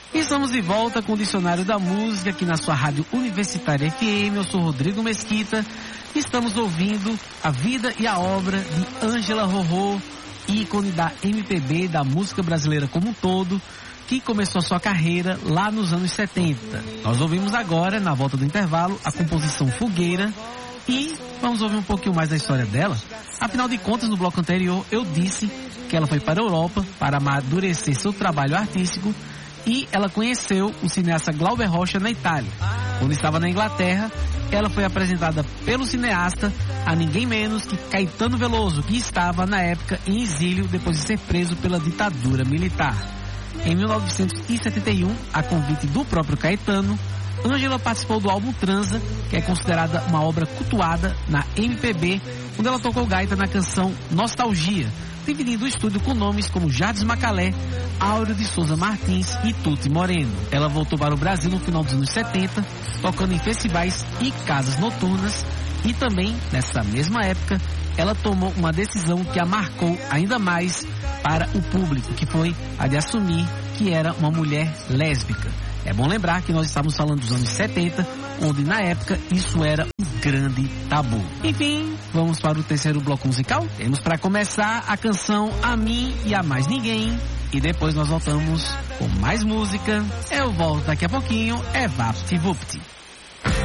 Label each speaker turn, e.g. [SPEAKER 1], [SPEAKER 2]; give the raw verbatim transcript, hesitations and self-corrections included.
[SPEAKER 1] Estamos de volta com o Dicionário da Música aqui na sua Rádio Universitária F M. Eu sou Rodrigo Mesquita. Estamos ouvindo a vida e a obra de Ângela Rorô, ícone da M P B, da música brasileira como um todo, que começou sua carreira lá nos anos setenta. Nós ouvimos agora, na volta do intervalo, a composição Fogueira e vamos ouvir um pouquinho mais da história dela. Afinal de contas, no bloco anterior, eu disse que ela foi para a Europa para amadurecer seu trabalho artístico e ela conheceu o cineasta Glauber Rocha na Itália. Quando estava na Inglaterra, ela foi apresentada pelo cineasta a ninguém menos que Caetano Veloso, que estava na época em exílio depois de ser preso pela ditadura militar. Em mil novecentos e setenta e um, a convite do próprio Caetano, Ângela participou do álbum Transa, que é considerada uma obra cultuada na M P B, onde ela tocou gaita na canção Nostalgia, dividindo o estúdio com nomes como Jardim Macalé, Áureo de Souza Martins e Tuti Moreno. Ela voltou para o Brasil no final dos anos setenta, tocando em festivais e casas noturnas, e também, nessa mesma época, ela tomou uma decisão que a marcou ainda mais para o público, que foi a de assumir que era uma mulher lésbica. É bom lembrar que nós estamos falando dos anos setenta, onde na época isso era um grande tabu. Enfim, vamos para o terceiro bloco musical. Temos para começar a canção A Mim e a Mais Ninguém. E depois nós voltamos com mais música. Eu volto daqui a pouquinho. É Vapt Vupt.